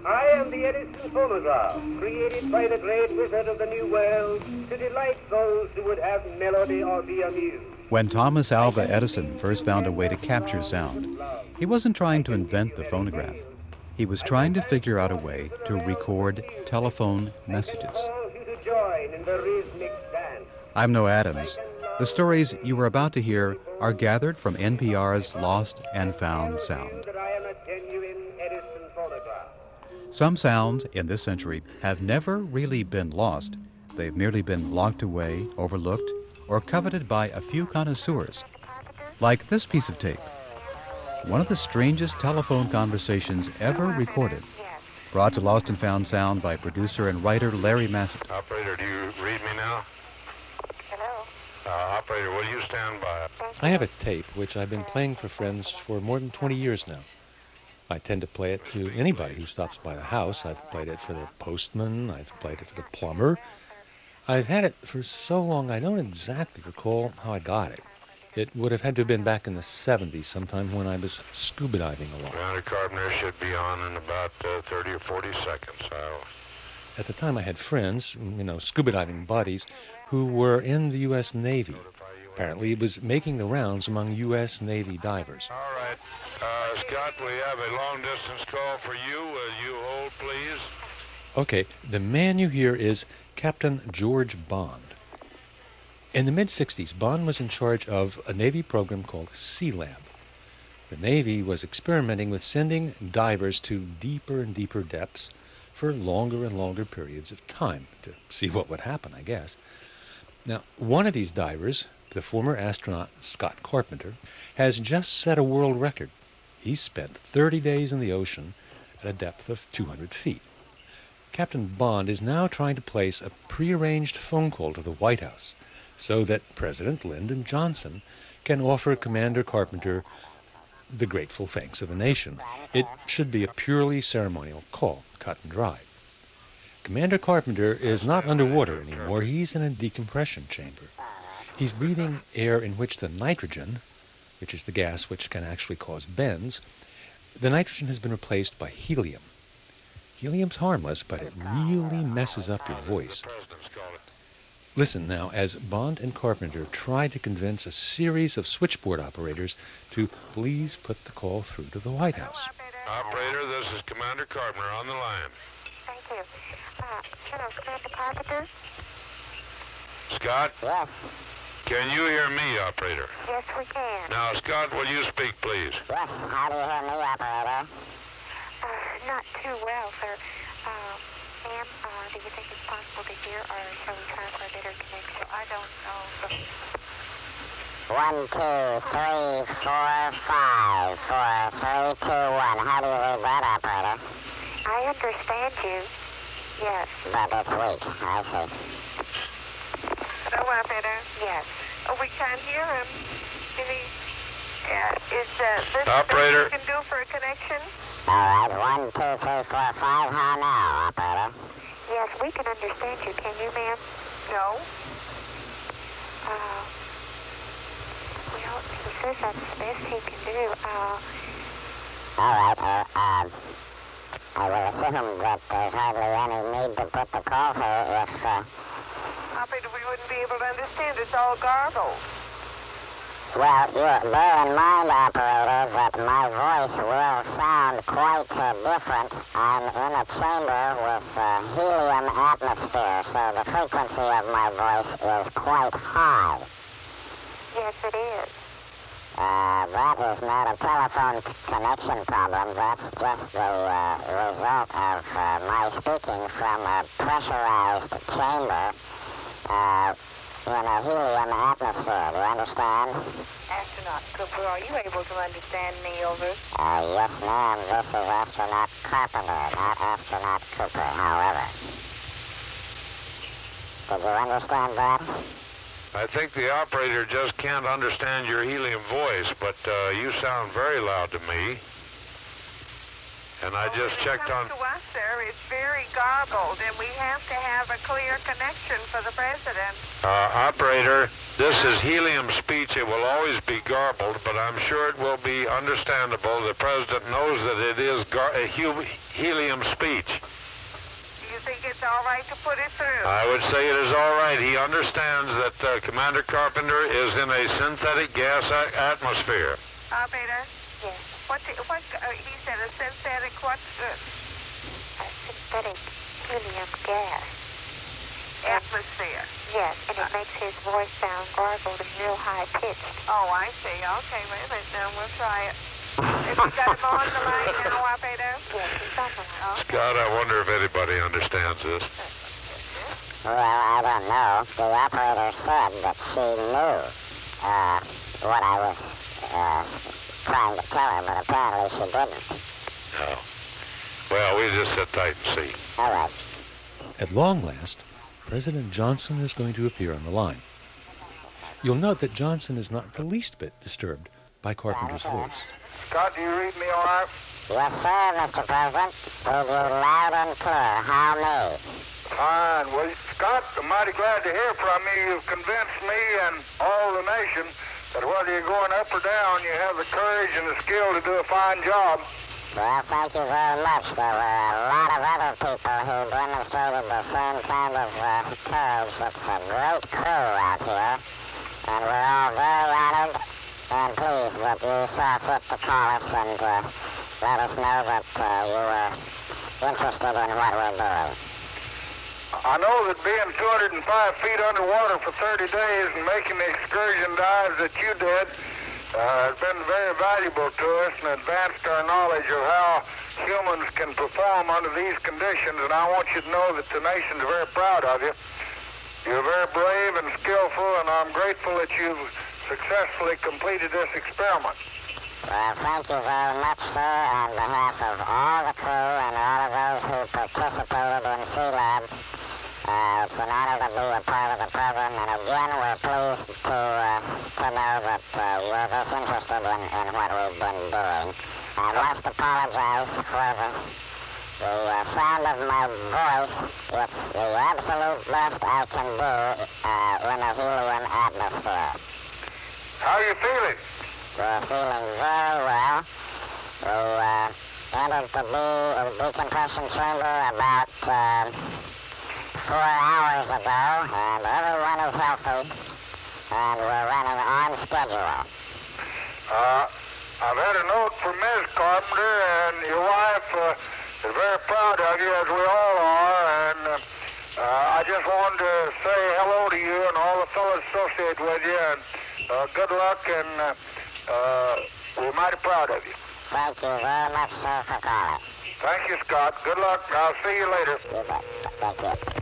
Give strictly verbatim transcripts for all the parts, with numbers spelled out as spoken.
I am the Edison phonograph, created by the great wizard of the New World to delight those who would have melody or be amused. When Thomas Alva Edison first found a way to capture sound, he wasn't trying to invent the phonograph. He was trying to figure out a way to record telephone messages. I'm Noah Adams. The stories you are about to hear are gathered from N P R's Lost and Found Sound. Some sounds in this century have never really been lost. They've merely been locked away, overlooked, or coveted by a few connoisseurs. Like this piece of tape, one of the strangest telephone conversations ever recorded, brought to Lost and Found Sound by producer and writer Larry Massett. Operator, do you read me now? Hello? Uh, operator, will you stand by? I have a tape which I've been playing for friends for more than twenty years now. I tend to play it to anybody who stops by the house. I've played it for the postman. I've played it for the plumber. I've had it for so long I don't exactly recall how I got it. It would have had to have been back in the seventies, sometime when I was scuba diving a lot. Commander Carpenter should be on in about uh, thirty or forty seconds. I'll... At the time I had friends, you know, scuba diving buddies, who were in the U S Navy. Apparently it was making the rounds among U S Navy divers. All right. Uh, Scott, we have a long-distance call for you. Will you hold, please? Okay, the man you hear is Captain George Bond. In the mid-sixties, Bond was in charge of a Navy program called Sea-Lab. The Navy was experimenting with sending divers to deeper and deeper depths for longer and longer periods of time to see what would happen, I guess. Now, one of these divers, the former astronaut Scott Carpenter, has just set a world record. He spent thirty days in the ocean at a depth of two hundred feet. Captain Bond is now trying to place a prearranged phone call to the White House so that President Lyndon Johnson can offer Commander Carpenter the grateful thanks of the nation. It should be a purely ceremonial call, cut and dry. Commander Carpenter is not underwater anymore. He's in a decompression chamber. He's breathing air in which the nitrogen, which is the gas which can actually cause bends, the nitrogen has been replaced by helium. Helium's harmless, but it really messes up your voice. Listen now, as Bond and Carpenter try to convince a series of switchboard operators to please put the call through to the White House. Operator, this is Commander Carpenter on the line. Thank you. Uh, hello, Commander Carpenter? Scott? Yes. Can you hear me, operator? Yes, we can. Now, Scott, will you speak, please? Yes. How do you hear me, operator? Uh, not too well, sir. Uh, ma'am, uh, do you think it's possible to hear, or shall we try for a better connection? I don't know. One, two, three, four, five, four, three, two, one. How do you read that, operator? I understand you. Yes. But it's weak. I see. Hello, operator? Yes. Oh, we can't hear him. Is he... Uh, is uh, this Operator. the best you can do for a connection? All right. One, two, three, four, five. How now, operator? Yes, we can understand you. Can you, ma'am? No. Uh, well, he says that's the best he can do. Uh, All right. Uh, uh, I will assume that there's hardly any need to put the call through if... Uh, operator, we wouldn't be able to understand. It's all garbled. Well, you bear in mind, operator, that my voice will sound quite uh, different. I'm in a chamber with uh, helium atmosphere, so the frequency of my voice is quite high. Yes, it is. Uh, that is not a telephone c- connection problem. That's just the uh, result of uh, my speaking from a pressurized chamber uh, in a helium atmosphere. Do you understand? Astronaut Cooper, are you able to understand me, over? Uh, yes, ma'am. This is Astronaut Carpenter, not Astronaut Cooper, however. Did you understand that? I think the operator just can't understand your helium voice, but uh, you sound very loud to me. And I Well, just when checked it on... comes to us, sir, it's very garbled, and we have to have a clear connection for the president. Uh, operator, this is helium speech. It will always be garbled, but I'm sure it will be understandable. The president knows that it is gar- a hu- helium speech. Do you think it's all right to put it through? I would say it is all right. He understands that uh, Commander Carpenter is in a synthetic gas a- atmosphere. Operator? Yes. What, the, what, uh, he said a synthetic, what, uh, A synthetic helium gas. atmosphere? Yes, and it makes his voice sound garbled and real high-pitched. Oh, I see. Okay, wait a minute now. We'll try it. Have you got him on the line now, operator? Yes, he's on the line. Scott, I wonder if anybody understands this. Well, I don't know. The operator said that she knew uh, what I was uh, trying to tell her, but apparently she didn't. No. Well, we just sit tight and see. All right. At long last, President Johnson is going to appear on the line. You'll note that Johnson is not the least bit disturbed by Carpenter's voice. Scott, do you read me all right? Yes, sir, Mister President. Read you loud and clear. How me? Fine. Well, Scott, I'm mighty glad to hear from you. You've convinced me and all the nation that whether you're going up or down, you have the courage and the skill to do a fine job. Well, thank you very much. There were a lot of other people who demonstrated the same kind of uh, courage. It's a great crew out here, and we're all very honored and pleased that you saw fit to call us and uh, let us know that uh, you were interested in what we're doing. I know that being two hundred five feet underwater for thirty days and making the excursion dives that you did uh, has been very valuable to us and advanced our knowledge of how humans can perform under these conditions, and I want you to know that the nation's very proud of you. You're very brave and skillful, and I'm grateful that you've successfully completed this experiment. Well, thank you very much, sir, on behalf of all the crew and all of those who participated in Sealab. Uh, it's an honor to be a part of the program, and again, we're pleased to uh, to know that uh, you're this interested in, in what we've been doing. I must apologize for the, the uh, sound of my voice. It's the absolute best I can do uh, in a helium atmosphere. How are you feeling? We're feeling very well. We uh, entered the de- decompression chamber about uh, four hours ago, and everyone is healthy, and we're running on schedule. Uh, I've had a note from Miz Carpenter, and your wife uh, is very proud of you, as we all are, and uh, uh, I just wanted to say hello to you and all the fellows associated with you, and uh, good luck, and uh, uh, we're mighty proud of you. Thank you very much, sir, for calling. Thank you, Scott. Good luck. I'll see you later. You bet. Thank you.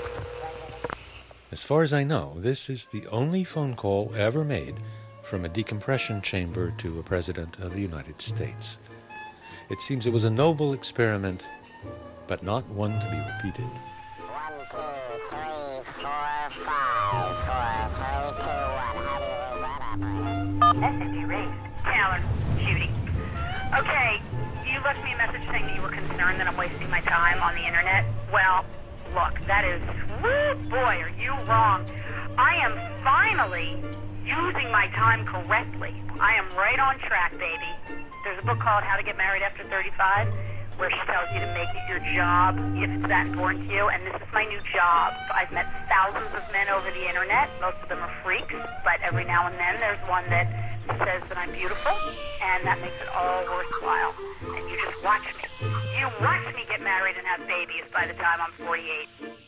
As far as I know, this is the only phone call ever made from a decompression chamber to a president of the United States. It seems it was a noble experiment, but not one to be repeated. One, two, three, four, five, four, three, two, one. How do you read that, operator? Message erased. Taylor, Judy. Okay, you left me a message saying that you were concerned that I'm wasting my time on the internet. Well, look, that is, woo, boy, are you wrong. I am finally using my time correctly. I am right on track, baby. There's a book called How to Get Married After thirty-five, where she tells you to make it your job if it's that important to you, and this is my new job. I've met thousands of men over the internet. Most of them are freaks, but every now and then there's one that says that I'm beautiful, and that makes it all worthwhile. And you just watch me. You watch me get married and have babies by the time I'm forty-eight.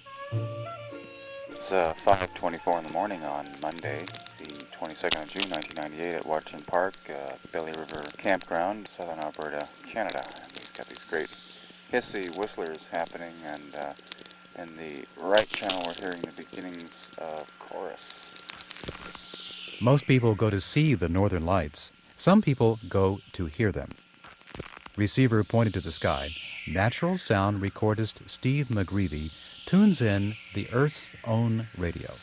It's uh, five twenty-four in the morning on Monday, the twenty-second of June, nineteen ninety-eight, at Watchin Park, uh, Belly River Campground, Southern Alberta, Canada. We've got these great hissy whistlers happening, and uh, in the right channel we're hearing the beginnings of chorus. Most people go to see the northern lights. Some people go to hear them. Receiver pointed to the sky. Natural sound recordist Steve McGreevy tunes in the Earth's own radio.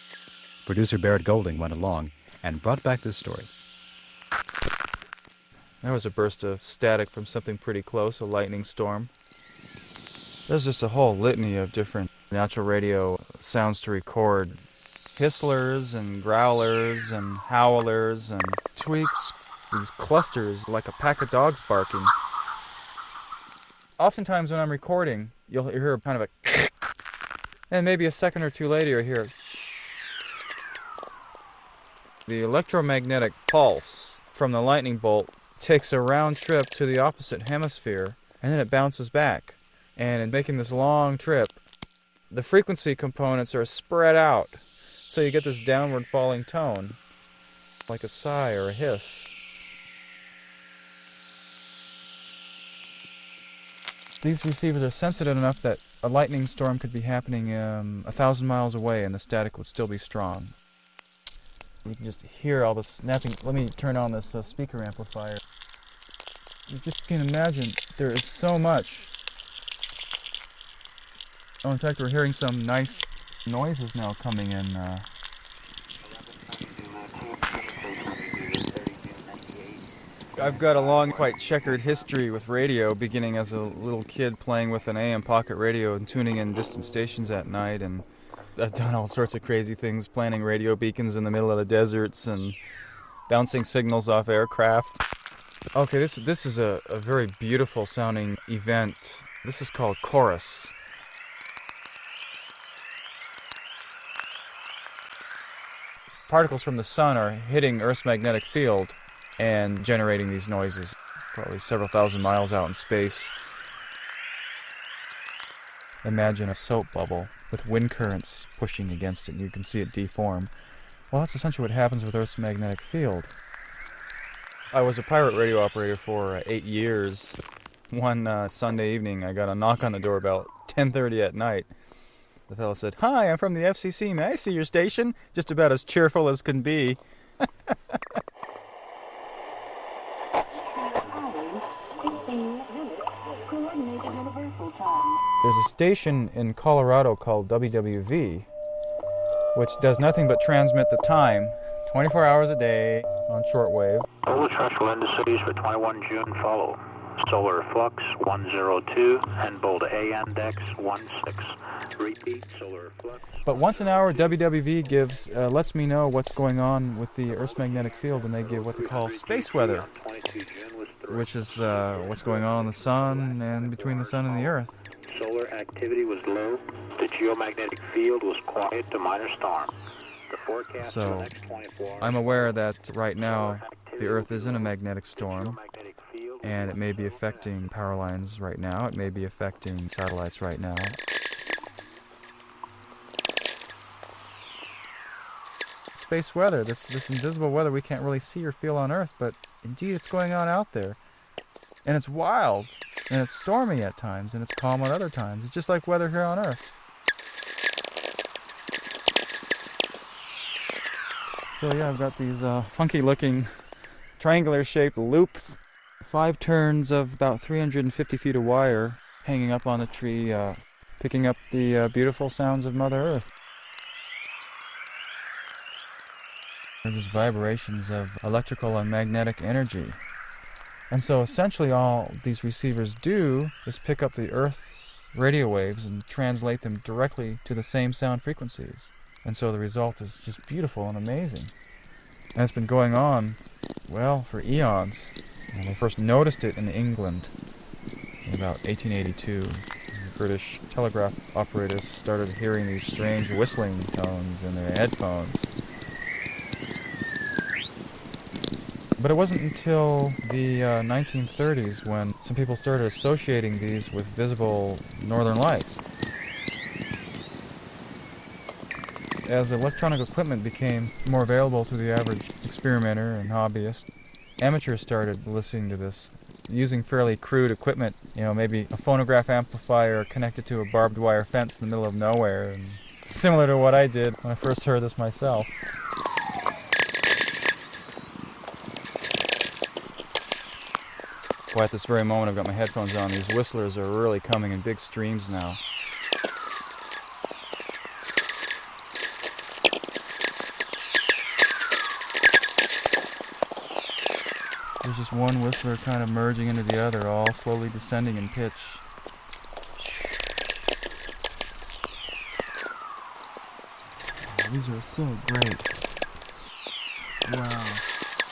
Producer Barrett Golding went along and brought back this story. There was a burst of static from something pretty close, a lightning storm. There's just a whole litany of different natural radio sounds to record. Hisslers and growlers and howlers and tweaks, these clusters like a pack of dogs barking. Oftentimes when I'm recording, you'll hear kind of a and maybe a second or two later you'll hear the electromagnetic pulse from the lightning bolt takes a round trip to the opposite hemisphere, and then it bounces back. And in making this long trip, the frequency components are spread out, so you get this downward falling tone, like a sigh or a hiss. These receivers are sensitive enough that a lightning storm could be happening um, a thousand miles away and the static would still be strong. You can just hear all the snapping. Let me turn on this uh, speaker amplifier. You just can imagine there is so much. Oh, in fact, we're hearing some nice noises now coming in. Uh, I've got a long, quite checkered history with radio, beginning as a little kid playing with an A M pocket radio and tuning in distant stations at night, and I've done all sorts of crazy things, planting radio beacons in the middle of the deserts and bouncing signals off aircraft. Okay, this this is a, a very beautiful sounding event. This is called chorus. Particles from the sun are hitting Earth's magnetic field and generating these noises, probably several thousand miles out in space. Imagine a soap bubble with wind currents pushing against it, and you can see it deform. Well, that's essentially what happens with Earth's magnetic field. I was a pirate radio operator for uh, eight years. One uh, Sunday evening, I got a knock on the door about ten thirty at night. The fellow said, "Hi, I'm from the F C C. May I see your station?" Just about as cheerful as can be. There's a station in Colorado called W W V, which does nothing but transmit the time, twenty-four hours a day on shortwave. All the terrestrial indices for twenty-first of June follow. Solar flux one zero two and Bold A index one six. Repeat, solar flux. But once an hour, W W V gives uh, lets me know what's going on with the Earth's magnetic field, and they give what they call space weather, which is uh, what's going on in the sun and between the sun and the Earth. Solar activity was low. The geomagnetic field was quiet to minor storm. The forecast so, for the next twenty-four hours. I'm aware that right now the Earth is in a magnetic storm, and it may be affecting power lines right now. It may be affecting satellites right now. Space weather, this this invisible weather we can't really see or feel on Earth, but indeed it's going on out there. And it's wild, and it's stormy at times, and it's calm at other times. It's just like weather here on Earth. So yeah, I've got these uh, funky-looking triangular-shaped loops, five turns of about three hundred fifty feet of wire hanging up on the tree, uh, picking up the uh, beautiful sounds of Mother Earth. They're just vibrations of electrical and magnetic energy. And so essentially all these receivers do is pick up the Earth's radio waves and translate them directly to the same sound frequencies. And so the result is just beautiful and amazing. And it's been going on, well, for eons. And they first noticed it in England in about eighteen eighty-two. The British telegraph operators started hearing these strange whistling tones in their headphones. But it wasn't until the uh, nineteen thirties when some people started associating these with visible northern lights. As electronic equipment became more available to the average experimenter and hobbyist, amateurs started listening to this using fairly crude equipment, you know, maybe a phonograph amplifier connected to a barbed wire fence in the middle of nowhere, and similar to what I did when I first heard this myself. Well, at this very moment I've got my headphones on. These whistlers are really coming in big streams now. There's just one whistler kind of merging into the other, all slowly descending in pitch. Oh, these are so great. Wow.